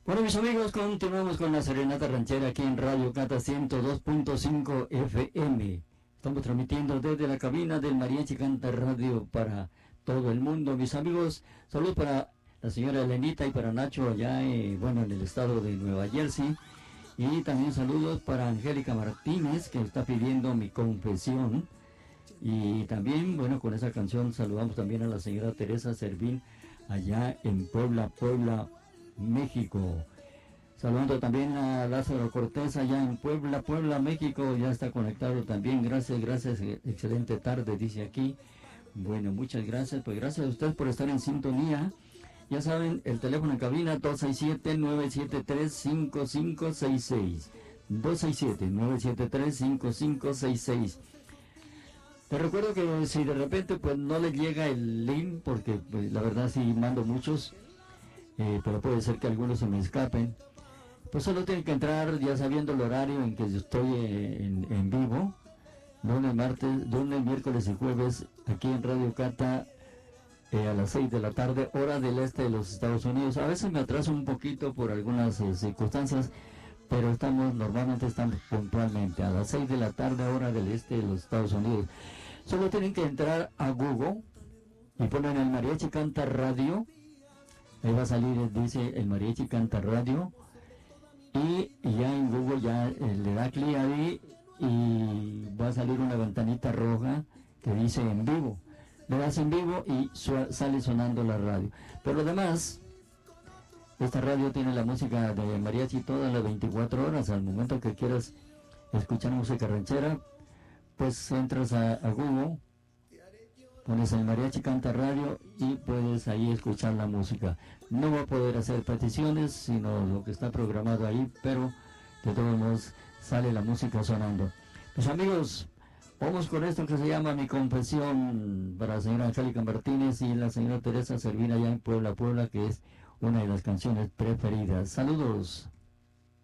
Bueno, mis amigos, continuamos con la Serenata Ranchera aquí en Radio Cata 102.5 FM. Estamos transmitiendo desde la cabina del Mariachi Canta Radio para todo el mundo. Mis amigos, saludos para la señora Elenita y para Nacho allá, en el estado de Nueva Jersey. Y también saludos para Angélica Martínez, que está pidiendo Mi Confesión. Y también, bueno, con esa canción saludamos también a la señora Teresa Servín allá en Puebla, México. Saludando también a Lázaro Cortés allá en Puebla, México, ya está conectado también. Gracias, excelente tarde, dice aquí. Bueno, muchas gracias, pues gracias a ustedes por estar en sintonía. Ya saben, el teléfono en cabina 267-973-5566. 267-973-5566. Te recuerdo que si de repente pues no le llega el link, porque pues, la verdad sí mando muchos, pero puede ser que algunos se me escapen, pues solo tienen que entrar ya sabiendo el horario en que yo estoy en vivo, lunes, miércoles y jueves, aquí en Radio Cata, a las 6 de la tarde, hora del este de los Estados Unidos. A veces me atraso un poquito por algunas circunstancias, pero normalmente estamos puntualmente a las 6 de la tarde, hora del este de los Estados Unidos. Solo tienen que entrar a Google y ponen el Mariachi Canta Radio. Ahí va a salir, dice el Mariachi Canta Radio, y ya en Google ya le da clic ahí y va a salir una ventanita roja que dice en vivo. Le das en vivo y sale sonando la radio. Pero además, esta radio tiene la música de mariachi todas las 24 horas. Al momento que quieras escuchar música ranchera, pues entras a Google, pones el Mariachi Canta Radio y puedes ahí escuchar la música. No va a poder hacer peticiones, sino lo que está programado ahí, pero de todos modos sale la música sonando. Pues amigos, vamos con esto que se llama Mi Confesión, para la señora Angélica Martínez y la señora Teresa Servín allá en Puebla, que es una de las canciones preferidas. Saludos.